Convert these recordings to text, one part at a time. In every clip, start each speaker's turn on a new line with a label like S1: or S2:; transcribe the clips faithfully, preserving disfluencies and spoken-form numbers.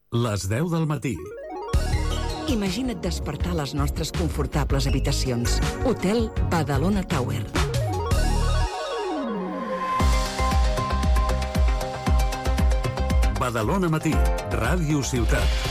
S1: Les deu del matí.
S2: Imagina't despertar a les nostres confortables habitacions. Hotel Badalona Tower.
S1: Badalona Matí, Ràdio Ciutat.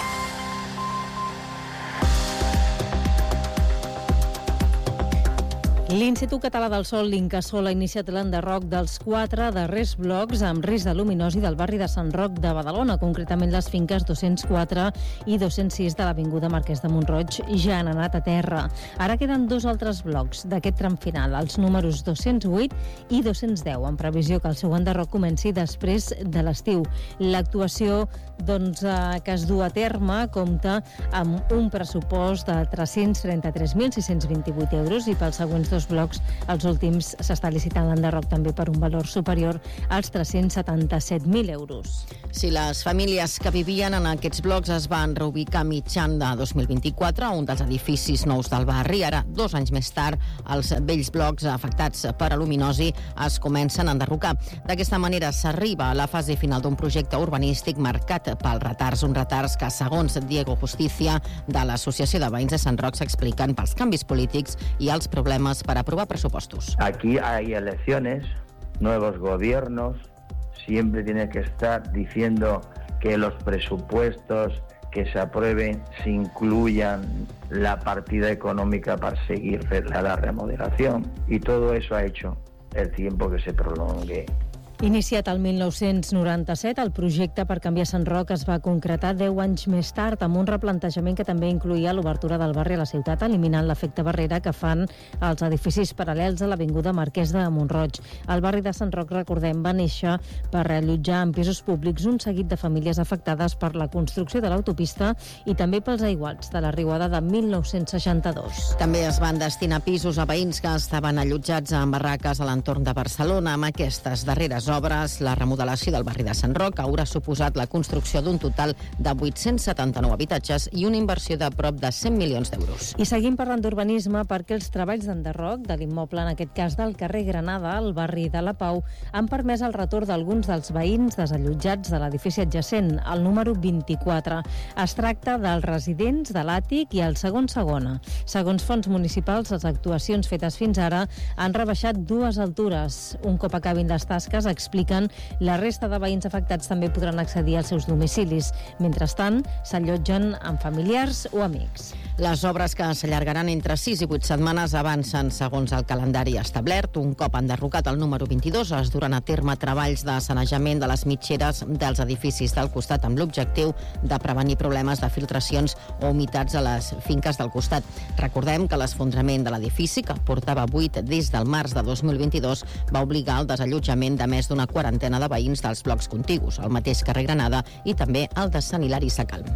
S3: L'Institut Català del Sol, l'Incasol, ha iniciat l'enderroc dels quatre darrers blocs amb risc de luminosi del barri de Sant Roc de Badalona, concretament les finques dos-cents quatre i dos-cents sis de l'Avinguda Marquès de Mont-roig ja han anat a terra. Ara queden dos altres blocs d'aquest tram final, els números dos-cents vuit i dos-cents deu, en previsió que el seu enderroc comenci després de l'estiu. L'actuació doncs, que es du a terme compta amb un pressupost de tres-cents trenta-tres mil sis-cents vint-i-vuit euros i pels següents dos blocs, els últims, s'està licitant l'enderroc també per un valor superior als tres-cents setanta-set mil euros.
S4: Si les famílies que vivien en aquests blocs es van reubicar mitjan de dos mil vint-i-quatre a un dels edificis nous del barri, ara, dos anys més tard, els vells blocs afectats per aluminosi es comencen a enderrocar. D'aquesta manera s'arriba a la fase final d'un projecte urbanístic marcat pels retards, uns retards que, segons Diego Justicia, de l'Associació de Veïns de Sant Roc, s'expliquen pels canvis polítics i els problemes per aprobar presupuestos.
S5: Aquí hay elecciones, nuevos gobiernos, siempre tiene que estar diciendo que los presupuestos que se aprueben se incluyan la partida económica para seguir la remodelación, y todo eso ha hecho el tiempo que se prolongue.
S3: Iniciat el mil nou-cents noranta-set, el projecte per canviar Sant Roc es va concretar deu anys més tard amb un replantejament que també incloïa l'obertura del barri a la ciutat, eliminant l'efecte barrera que fan els edificis paral·lels a l'Avinguda Marquès de Mont-roig. El barri de Sant Roc, recordem, va néixer per reallotjar en pisos públics un seguit de famílies afectades per la construcció de l'autopista i també pels aiguats de la riuada de mil nou-cents seixanta-dos.
S4: També es van destinar pisos a veïns que estaven allotjats en barraques a l'entorn de Barcelona. Amb aquestes darreres obres, la remodelació del barri de Sant Roc haurà suposat la construcció d'un total de vuit-cents setanta-nou habitatges i una inversió de prop de cent milions d'euros.
S3: I seguim parlant d'urbanisme perquè els treballs d'enderroc de l'immoble, en aquest cas del carrer Granada, al barri de la Pau, han permès el retorn d'alguns dels veïns desallotjats de l'edifici adjacent, el número vint-i-quatre. Es tracta dels residents de l'àtic i el segon segona. Segons fonts municipals, les actuacions fetes fins ara han rebaixat dues altures. Un cop acabin les tasques, expliquen, la resta de veïns afectats també podran accedir als seus domicilis. Mentrestant, s'allotgen amb familiars o amics.
S4: Les obres, que s'allargaran entre sis i vuit setmanes, avancen segons el calendari establert. Un cop enderrocat el número vint-i-dos, es duran a terme treballs de sanejament de les mitgeres dels edificis del costat amb l'objectiu de prevenir problemes de filtracions o humitats a les finques del costat. Recordem que l'esfondrament de l'edifici, que portava buit des del març de dos mil vint-i-dos, va obligar al desallotjament de més d'una quarantena de veïns dels blocs contigus, el mateix carrer Granada i també el de Sant Hilari Sacalm.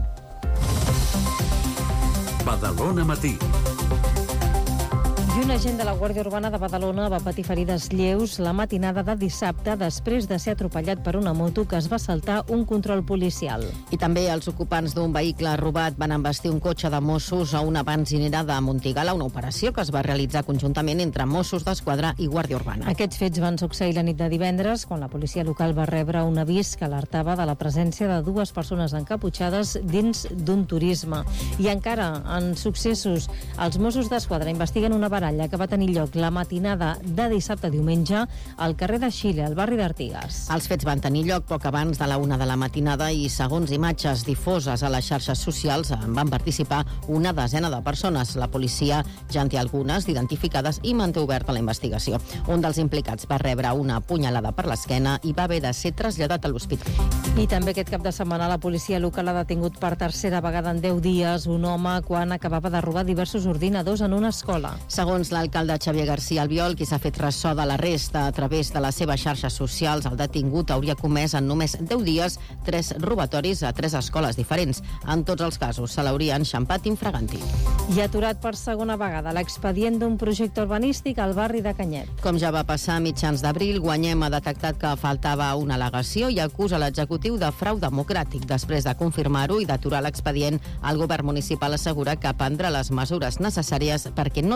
S1: Badalona Matí.
S3: I un agent de la Guàrdia Urbana de Badalona va patir ferides lleus la matinada de dissabte després de ser atropellat per una moto que es va saltar un control policial.
S4: I també els ocupants d'un vehicle robat van embestir un cotxe de Mossos a una benzinera de Montigala, una operació que es va realitzar conjuntament entre Mossos d'Esquadra i Guàrdia Urbana.
S3: Aquests fets van succeir la nit de divendres, quan la policia local va rebre un avís que alertava de la presència de dues persones encaputxades dins d'un turisme. I encara, en successos, els Mossos d'Esquadra investiguen una baralla que va tenir lloc la matinada de dissabte a diumenge al carrer de Xile, al barri d'Artigas.
S4: Els fets van tenir lloc poc abans de la una de la matinada i, segons imatges difoses a les xarxes socials, en van participar una desena de persones. La policia ja en té algunes d'identificades i manté oberta la investigació. Un dels implicats va rebre una punyalada per l'esquena i va haver de ser traslladat a l'hospital.
S3: I també aquest cap de setmana la policia local ha detingut per tercera vegada en deu dies un home quan acabava de robar diversos ordinadors en una escola.
S4: Segons l'alcalde Xavier García Albiol, qui s'ha fet ressò de l'arrest a través de les seves xarxes socials, el detingut hauria comès en només deu dies tres robatoris a tres escoles diferents. En tots els casos se l'hauria enxampat infraganti.
S3: I aturat per segona vegada l'expedient d'un projecte urbanístic al barri de Canyet.
S4: Com ja va passar a mitjans d'abril, Guanyem ha detectat que faltava una al·legació i acusa l'executiu de frau democràtic. Després de confirmar-ho i d'aturar l'expedient, el govern municipal assegura que prendrà les mesures necessàries perquè no torni a passar.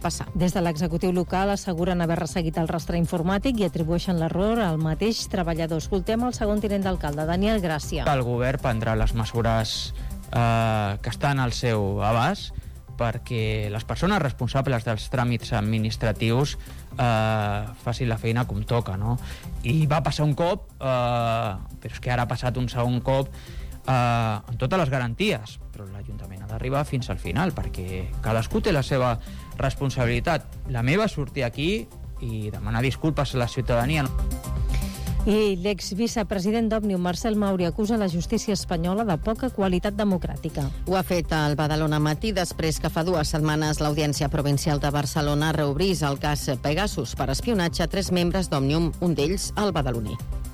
S4: passar.
S3: Des de l'executiu local asseguren haver resseguit el rastre informàtic i atribueixen l'error al mateix treballador. Escoltem el segon tinent d'alcalde, Daniel Gràcia.
S6: El govern prendrà les mesures eh, que estan al seu abast perquè les persones responsables dels tràmits administratius eh, facin la feina com toca, no? I va passar un cop, eh, però és que ara ha passat un segon cop eh, amb totes les garanties, però l'Ajuntament ha d'arribar fins al final, perquè cadascú té la seva responsabilitat. La meva és sortir aquí i demanar disculpes a la ciutadania.
S3: I l'exvicepresident d'Òmnium, Marcel Mauri, acusa la justícia espanyola de poca qualitat democràtica.
S4: Ho ha fet al Badalona Matí després que fa dues setmanes l'Audiència Provincial de Barcelona reobrís el cas Pegasus per espionatge a tres membres d'Òmnium, un d'ells el badaloní.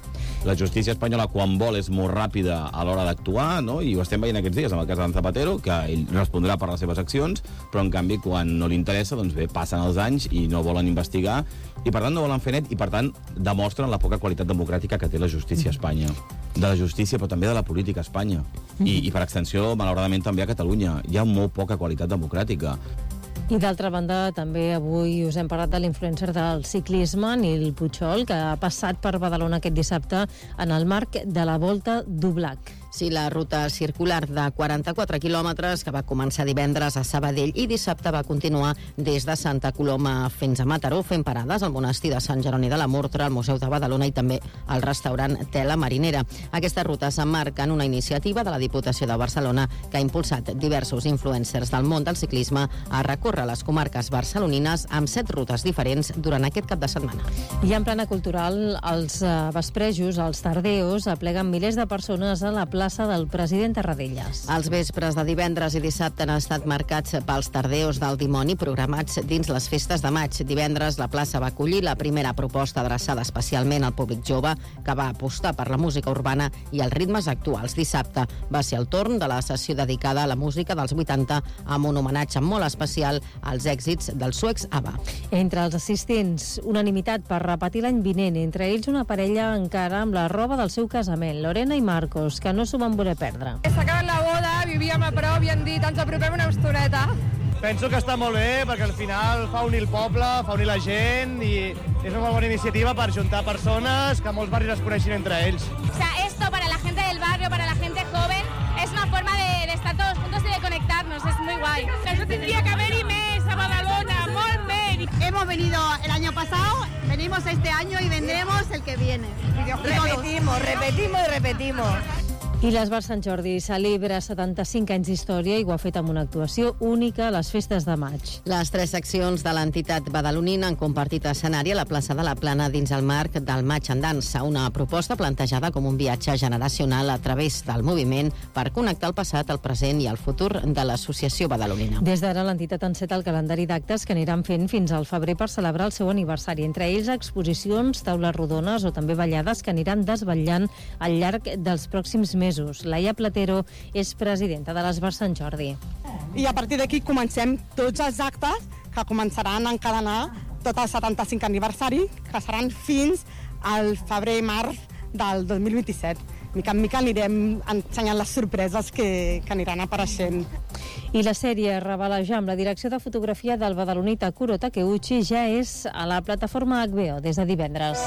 S7: La justícia espanyola, quan vol, és molt ràpida a l'hora d'actuar, no? I ho estem veient aquests dies amb el cas d'en Zapatero, que ell respondrà per les seves accions, però en canvi quan no li interessa, doncs bé, passen els anys i no volen investigar, i per tant no volen fer net, i per tant demostren la poca qualitat democràtica que té la justícia a Espanya. De la justícia, però també de la política a Espanya. I, i per extensió, malauradament, també a Catalunya. Hi ha molt poca qualitat democràtica.
S3: I d'altra banda, també avui us hem parlat de l'influencer del ciclisme, Nil Puigol, que ha passat per Badalona aquest dissabte en el marc de la Volta d'Ublac.
S4: Sí, la ruta circular de quaranta-quatre quilòmetres que va començar divendres a Sabadell i dissabte va continuar des de Santa Coloma fins a Mataró, fent parades al monestir de Sant Jeroni de la Murtra, al Museu de Badalona i també al restaurant Tela Marinera. Aquesta ruta s'emmarca en una iniciativa de la Diputació de Barcelona que ha impulsat diversos influencers del món del ciclisme a recórrer les comarques barcelonines amb set rutes diferents durant aquest cap de setmana.
S3: I en plana cultural, els uh, vesprejos, els tardeos, apleguen milers de persones a la plaça del President Tarradellas.
S4: Els vespres de divendres i dissabte han estat marcats pels tardeos del dimoni programats dins les festes de maig. Divendres la plaça va acollir la primera proposta adreçada especialment al públic jove que va apostar per la música urbana i els ritmes actuals. Dissabte va ser el torn de la sessió dedicada a la música dels vuitanta amb un homenatge molt especial als èxits dels suecs ABBA.
S3: Entre els assistents, unanimitat per repetir l'any vinent, entre ells una parella encara amb la roba del seu casament, Lorena i Marcos, que no s'ho van voler perdre.
S8: S'ha acabat la boda, vivíem a prop i han dit ens apropem una estoneta.
S9: Penso que està molt bé perquè al final fa unir el poble, fa unir la gent i és una molt bona iniciativa per juntar persones que molts barris es coneixin entre ells.
S10: O sea, esto para la gente del barrio, para la gente joven, es una forma de, de estar todos juntos y de conectarnos, es muy guay.
S8: Eso tendría que haber-hi més a Badalona, molt més.
S11: Hemos venido el año pasado, venimos este año y vendremos el que viene.
S12: Repetimos, repetimos y repetimos.
S3: I l'Esbar Sant Jordi celebra setanta-cinc anys d'història i ho ha fet amb una actuació única a les festes de maig.
S4: Les tres seccions de l'entitat badalonina han compartit escenari a la plaça de la Plana dins el marc del Maig en Dansa, una proposta plantejada com un viatge generacional a través del moviment per connectar el passat, el present i el futur de l'associació badalonina.
S3: Des d'ara l'entitat enceta el calendari d'actes que aniran fent fins al febrer per celebrar el seu aniversari. Entre ells exposicions, taules rodones o també ballades que aniran desvetllant al llarg dels pròxims mesos. Laia Platero és presidenta de l'Esbar Sant Jordi.
S13: I a partir d'aquí comencem tots els actes que començaran a encadenar tot el setanta-cinquè aniversari, que seran fins al febrer i març del dos mil vint-i-set. Mica en mica anirem ensenyant les sorpreses que, que aniran apareixent.
S3: I la sèrie Revelejar amb la direcció de fotografia del badalonita Kuro Takeuchi ja és a la plataforma H B O des de divendres.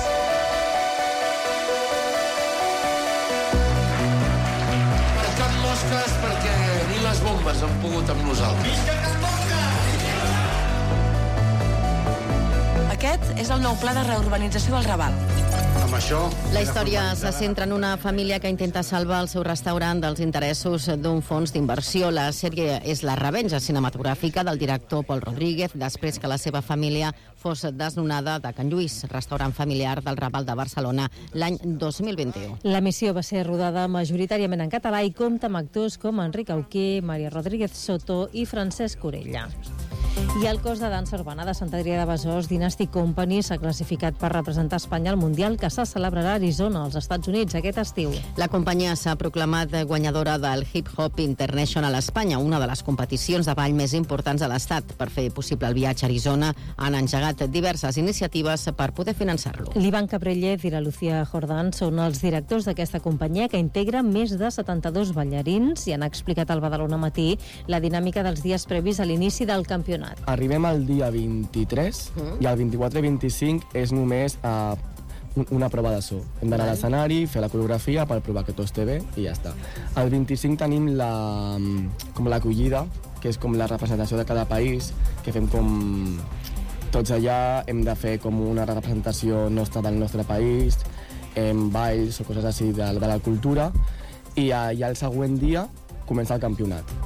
S14: Perquè ni les bombes han pogut amb nosaltres. Visca Can Mosca!
S12: Aquest és el nou pla de reurbanització del Raval.
S14: Amb això...
S4: La història se centra en una família que intenta salvar el seu restaurant dels interessos d'un fons d'inversió. La sèrie és la revenja cinematogràfica del director Pol Rodríguez després que la seva família fos desnonada de Can Lluís, restaurant familiar del Raval de Barcelona, l'any dos mil vint-i-u.
S3: La missió va ser rodada majoritàriament en català i compta amb actors com Enric Auqué, Maria Rodríguez Soto i Francesc Corella. I el cos de dansa urbana de Sant Adrià de Besòs, Dynasty Company, s'ha classificat per representar Espanya al Mundial que se celebrarà a Arizona, als Estats Units, aquest estiu.
S4: La companyia s'ha proclamat guanyadora del Hip Hop International a Espanya, una de les competicions de ball més importants de l'Estat. Per fer possible el viatge a Arizona, han engegat diverses iniciatives per poder finançar-lo.
S3: L'Ivan Cabrellez i la Lucía Jordán són els directors d'aquesta companyia que integra més de setanta-dos ballarins i han explicat al Badalona Matí la dinàmica dels dies previs a l'inici del campionat. campionat.
S15: Arribem al dia vint-i-tres mm. i el vint-i-quatre i vint-i-cinc és només uh, una prova de so. Hem d'anar a l'escenari, fer la coreografia per provar que tot esté bé i ja està. El vint-i-cinc tenim la, com l'acollida, que és com la representació de cada país, que fem com tots allà, hem de fer com una representació nostra del nostre país, en balls o coses així de, de la cultura, i ja, ja el següent dia comença el campionat.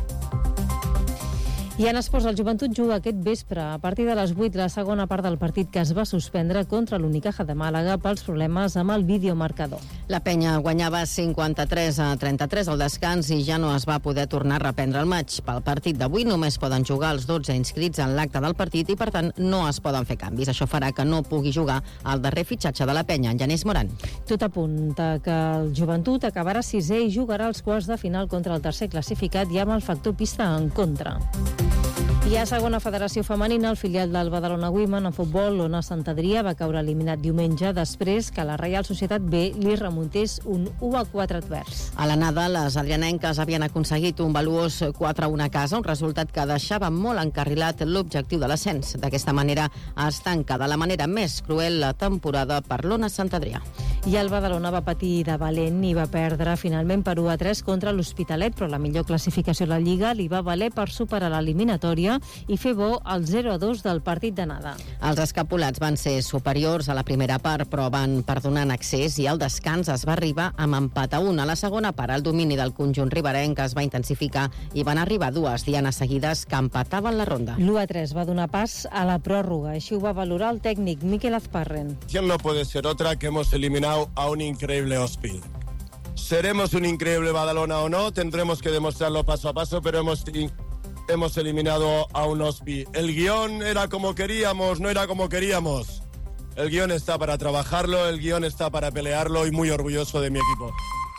S3: I en esports, el Joventut juga aquest vespre, a partir de les vuit, la segona part del partit que es va suspendre contra l'Unicaja de Màlaga pels problemes amb el videomarcador.
S4: La penya guanyava cinquanta-tres a trenta-tres al descans i ja no es va poder tornar a reprendre el maig. Pel partit d'avui només poden jugar els dotze inscrits en l'acte del partit i, per tant, no es poden fer canvis. Això farà que no pugui jugar el darrer fitxatge de la penya, en Genís Moran.
S3: Tot apunta que el Joventut acabarà sisè i jugarà els quarts de final contra el tercer classificat i amb el factor pista en contra. I a segona federació femenina, el filial del Badalona Women en futbol, l'Ona Sant Adrià, va caure eliminat diumenge després que la Reial Societat B li remuntés un u a quatre advers.
S4: A l'anada, les adrianenques havien aconseguit un valuós quatre a u a casa, un resultat que deixava molt encarrilat l'objectiu de l'ascens. D'aquesta manera es tanca de la manera més cruel la temporada per l'Ona Sant Adrià.
S3: I el Badalona va patir de valent i va perdre finalment per u a tres contra l'Hospitalet, però la millor classificació a la Lliga li va valer per superar l'eliminatòria i fer bo el zero a dos del partit d'anada.
S4: Els escapulats van ser superiors a la primera part, però van perdonar en excés i al descans es va arribar amb empat a un. A la segona part, el domini del conjunt riberenc es va intensificar i van arribar dues dianes seguides que empataven la ronda.
S3: l'u a tres va donar pas a la pròrroga, així ho va valorar el tècnic Miquel Azparren.
S16: No puede ser otra que hemos eliminado a un increíble Hospi. Seremos un increíble Badalona o no, tendremos que demostrarlo paso a paso, pero hemos... Hemos eliminado a un Hospi. El guión era como queríamos, no era como queríamos. El guión está para trabajarlo, el guión está para pelearlo y muy orgulloso de mi equipo.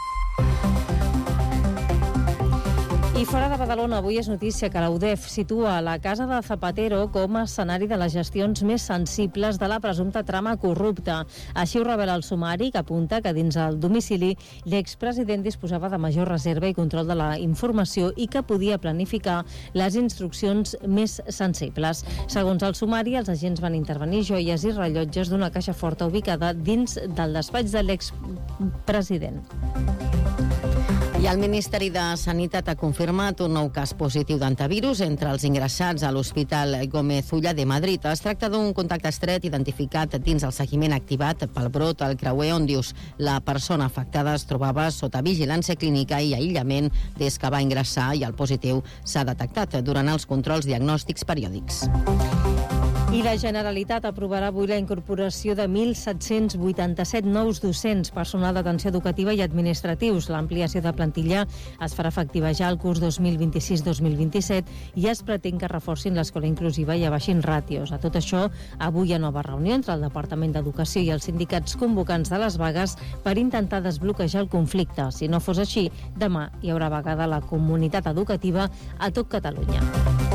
S3: I fora de Badalona, avui és notícia que la U D E F situa la casa de Zapatero com a escenari de les gestions més sensibles de la presumpta trama corrupta. Així ho revela el sumari, que apunta que dins el domicili l'expresident disposava de major reserva i control de la informació i que podia planificar les instruccions més sensibles. Segons el sumari, els agents van intervenir joies i rellotges d'una caixa forta ubicada dins del despatx de l'expresident.
S4: I el Ministeri de Sanitat ha confirmat un nou cas positiu d'antivirus entre els ingressats a l'Hospital Gómez Ulla de Madrid. Es tracta d'un contacte estret identificat dins el seguiment activat pel brot al creuer Òndius. La persona afectada es trobava sota vigilància clínica i aïllament des que va ingressar i el positiu s'ha detectat durant els controls diagnòstics periòdics.
S3: I la Generalitat aprovarà avui la incorporació de mil set-cents vuitanta-set nous docents, personal d'atenció educativa i administratius. L'ampliació de plantilla es farà efectiva ja el curs dos mil vint-i-sis dos mil vint-i-set i es pretén que reforcin l'escola inclusiva i abaixin ràtios. A tot això, avui hi ha nova reunió entre el Departament d'Educació i els sindicats convocants de les vagues per intentar desbloquejar el conflicte. Si no fos així, demà hi haurà vaga de la comunitat educativa a tot Catalunya.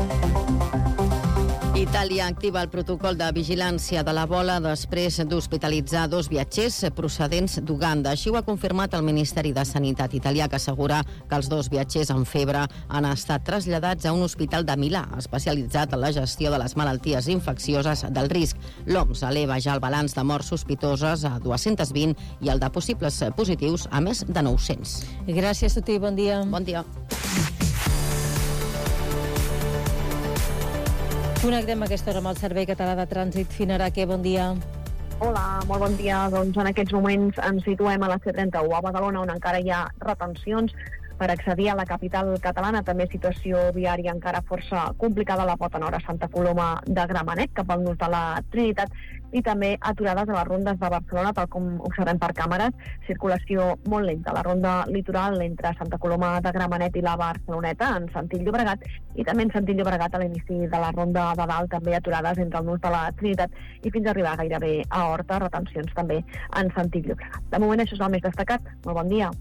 S4: Itàlia activa el protocol de vigilància de la bola després d'hospitalitzar dos viatgers procedents d'Uganda. Així ho ha confirmat el Ministeri de Sanitat italià, que assegura que els dos viatgers amb febre han estat traslladats a un hospital de Milà, especialitzat en la gestió de les malalties infeccioses del risc. L'O M S eleva ja el balanç de morts sospitoses a dos-cents vint i el de possibles positius a més de nou-cents.
S3: Gràcies, Tuti, bon dia.
S4: Bon dia.
S3: Connectem a aquesta hora amb el Servei Català de Trànsit. Finaraque, bon dia.
S17: Hola, molt bon dia. Doncs en aquests moments ens situem a la C trenta-u a Badalona, on encara hi ha retencions per accedir a la capital catalana. També situació viària encara força complicada a la pota nord a Santa Coloma de Gramenet, cap al nus de la Trinitat, i també aturades a les rondes de Barcelona, tal com observem per càmeres. Circulació molt lenta a la ronda litoral entre Santa Coloma de Gramenet i la Barceloneta, en sentit Llobregat, i també en sentit Llobregat a l'inici de la ronda de dalt, també aturades entre el nus de la Trinitat i fins a arribar gairebé a Horta, retencions també en sentit Llobregat. De moment això és el més destacat. Molt bon dia.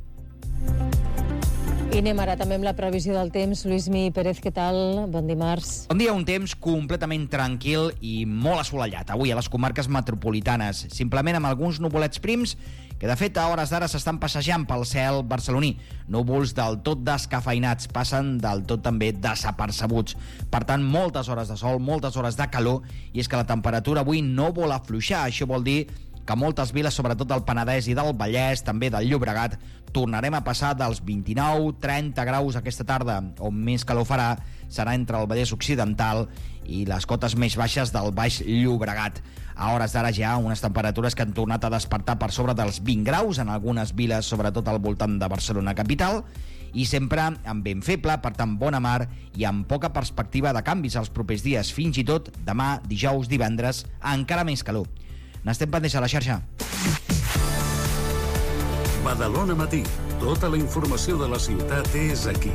S3: I anem ara també amb la previsió del temps. Luismi Pérez, què tal? Bon dimarts.
S18: Bon dia, un temps completament tranquil i molt assolellat. Avui a les comarques metropolitanes, simplement amb alguns nuvolets prims que de fet a hores d'ara s'estan passejant pel cel barceloní. Núvols del tot descafeinats, passen del tot també desapercebuts. Per tant, moltes hores de sol, moltes hores de calor, i és que la temperatura avui no vol afluixar. Això vol dir que moltes viles, sobretot del Penedès i del Vallès, també del Llobregat, tornarem a passar dels vint-i-nou a trenta graus aquesta tarda. On més calor farà serà entre el Vallès Occidental i les cotes més baixes del Baix Llobregat. A hores d'ara ja unes temperatures que han tornat a despertar per sobre dels vint graus en algunes viles, sobretot al voltant de Barcelona capital, i sempre amb vent feble, per tant bona mar i amb poca perspectiva de canvis els propers dies. Fins i tot demà, dijous, divendres, encara més calor. N'estem pendents a la xarxa.
S1: Badalona Matí. Tota la informació de la ciutat és aquí.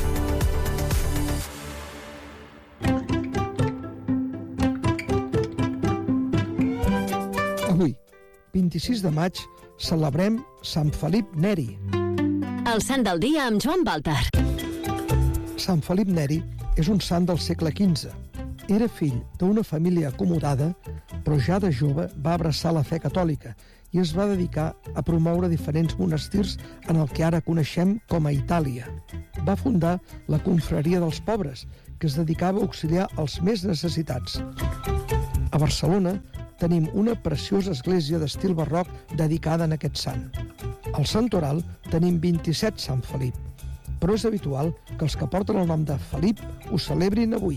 S19: Avui, vint-i-sis de maig, celebrem Sant Felip Neri.
S20: El sant del dia amb Joan Baltar.
S19: Sant Felip Neri és un sant del segle quinze. Era fill d'una família acomodada, però ja de jove va abraçar la fe catòlica i es va dedicar a promoure diferents monestirs en el que ara coneixem com a Itàlia. Va fundar la Confraria dels Pobres, que es dedicava a auxiliar els més necessitats. A Barcelona tenim una preciosa església d'estil barroc dedicada a aquest sant. Al Santoral tenim vint-i-set Sant Felip, però és habitual que els que porten el nom de Felip ho celebrin avui.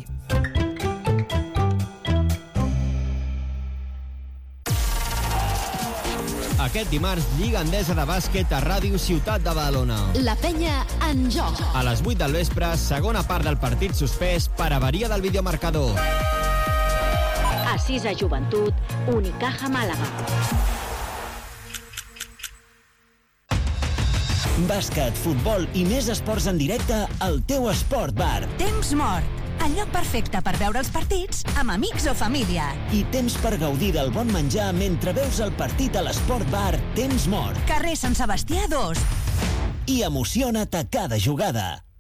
S21: Aquest dimarts, Lliga Endesa de Bàsquet a Ràdio Ciutat de Badalona.
S20: La penya en joc.
S21: A les vuit del vespre, segona part del partit suspès per avaria del videomarcador.
S20: A sis a Joventut, Unicaja Màlaga.
S22: Bàsquet, futbol i més esports en directe al teu Esport Bar.
S23: Temps mort. El lloc perfecte per veure els partits amb amics o família.
S22: I temps per gaudir del bon menjar mentre veus el partit a l'Esport Bar Temps Mort.
S23: Carrer Sant Sebastià dos.
S22: I emociona't a cada jugada.